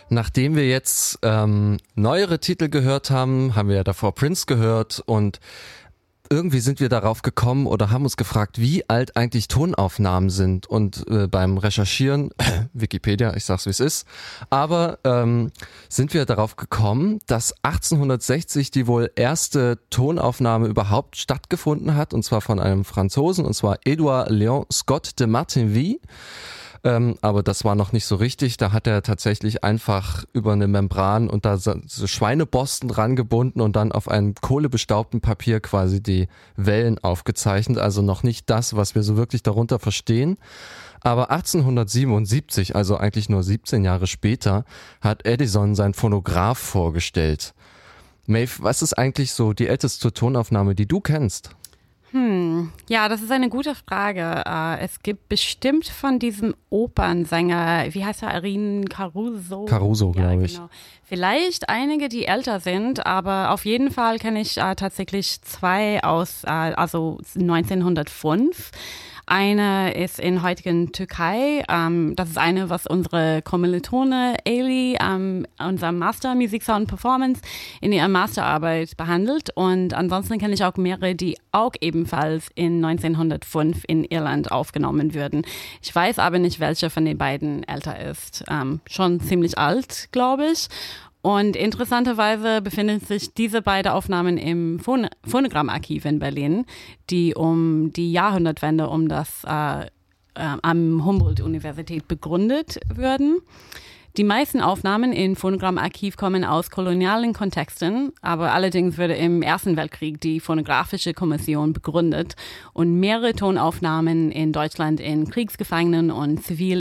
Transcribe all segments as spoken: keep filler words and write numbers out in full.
Nachdem wir jetzt ähm, neuere Titel gehört haben, haben wir ja davor Prince gehört und irgendwie sind wir darauf gekommen oder haben uns gefragt, wie alt eigentlich Tonaufnahmen sind. Und äh, beim Recherchieren, Wikipedia, ich sag's wie es ist, aber ähm, sind wir darauf gekommen, dass achtzehnhundertsechzig die wohl erste Tonaufnahme überhaupt stattgefunden hat, und zwar von einem Franzosen, und zwar Edouard Léon Scott de Martinville. Ähm, aber das war noch nicht so richtig. Da hat er tatsächlich einfach über eine Membran und da so Schweineborsten dran gebunden und dann auf einem kohlebestaubten Papier quasi die Wellen aufgezeichnet. Also noch nicht das, was wir so wirklich darunter verstehen. Aber achtzehnhundertsiebenundsiebzig, also eigentlich nur siebzehn Jahre später, hat Edison sein Phonograph vorgestellt. Maeve, was ist eigentlich so die älteste Tonaufnahme, die du kennst? Hm, ja, das ist eine gute Frage. Uh, es gibt bestimmt von diesem Opernsänger, wie heißt er, Arin Caruso? Caruso, ja, glaube ich. Genau. Vielleicht einige, die älter sind, aber auf jeden Fall kenne ich uh, tatsächlich zwei aus, uh, also neunzehnhundertfünf. Eine ist in heutigen Türkei. Ähm, das ist eine, was unsere Kommilitone Ailey, ähm, unser Master Musik, Sound Performance, in ihrer Masterarbeit behandelt. Und ansonsten kenne ich auch mehrere, die auch ebenfalls in neunzehnhundertfünf in Irland aufgenommen würden. Ich weiß aber nicht, welche von den beiden älter ist. Ähm, schon ziemlich alt, glaube ich. Und interessanterweise befinden sich diese beiden Aufnahmen im Phon- Phonogrammarchiv in Berlin, die um die Jahrhundertwende um das äh, äh, am Humboldt-Universität begründet würden. Die meisten Aufnahmen im Phonogrammarchiv kommen aus kolonialen Kontexten, aber allerdings wurde im Ersten Weltkrieg die Phonographische Kommission begründet und mehrere Tonaufnahmen in Deutschland in Kriegsgefangenen- und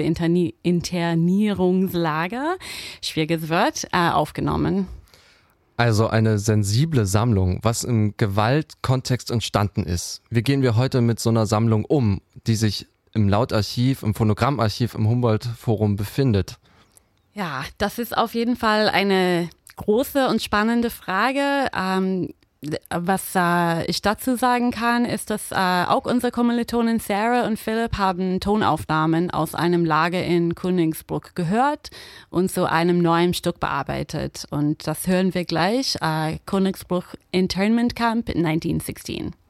Zivilinternierungslager, schwieriges Wort, äh, aufgenommen. Also eine sensible Sammlung, was im Gewaltkontext entstanden ist. Wie gehen wir heute mit so einer Sammlung um, die sich im Lautarchiv, im Phonogrammarchiv, im Humboldt-Forum befindet? Ja, das ist auf jeden Fall eine große und spannende Frage. Ähm, was äh, ich dazu sagen kann, ist, dass äh, auch unsere Kommilitonen Sarah und Philipp haben Tonaufnahmen aus einem Lager in Königsbruck gehört und zu einem neuen Stück bearbeitet. Und das hören wir gleich, äh, Königsbruck Internment Camp in neunzehnhundertsechzehn.